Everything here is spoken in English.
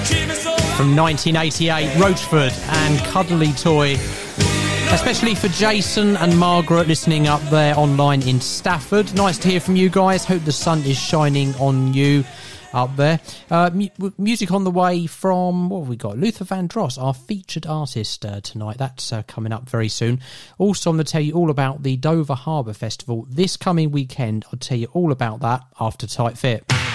From 1988, Roachford and Cuddly Toy. Especially for Jason and Margaret listening up there online in Stafford. Nice to hear from you guys. Hope the sun is shining on you up there. Music on the way from, what have we got? Luther Vandross, our featured artist tonight. That's coming up very soon. Also, I'm going to tell you all about the Dover Harbour Festival this coming weekend. I'll tell you all about that after Tight Fit.